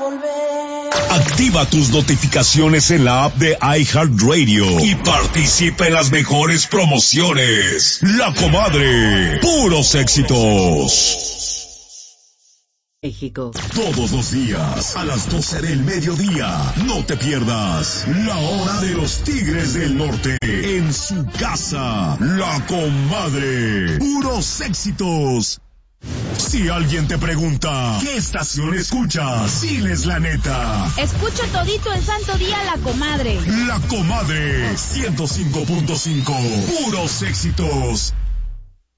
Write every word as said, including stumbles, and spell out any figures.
volver. Activa tus notificaciones en la app de iHeartRadio y participa en las mejores promociones. La Comadre, puros éxitos. México. Todos los días, a las doce del mediodía, no te pierdas La Hora de los Tigres del Norte, en su casa, La Comadre, puros éxitos. Si alguien te pregunta, ¿qué estación escuchas? Diles la neta. Escucho todito el santo día La Comadre. La Comadre, ciento cinco punto cinco, puros éxitos.